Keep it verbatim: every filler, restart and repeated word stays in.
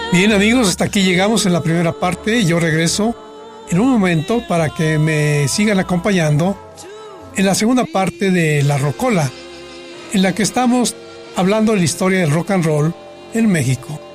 Bien, amigos, hasta aquí llegamos en la primera parte y yo regreso en un momento para que me sigan acompañando en la segunda parte de La Rocola, en la que estamos hablando de la historia del rock and roll en México.